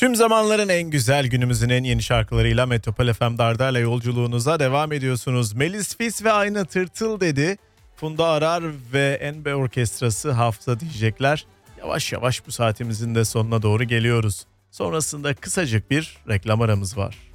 Tüm zamanların en güzel, günümüzün en yeni şarkılarıyla Metropol FM Dardar'la yolculuğunuza devam ediyorsunuz. Melis Fis ve Ayna Tırtıl dedi. Funda Arar ve Enbe Orkestrası Hafıza diyecekler. Yavaş yavaş bu saatimizin de sonuna doğru geliyoruz. Sonrasında kısacık bir reklam aramız var.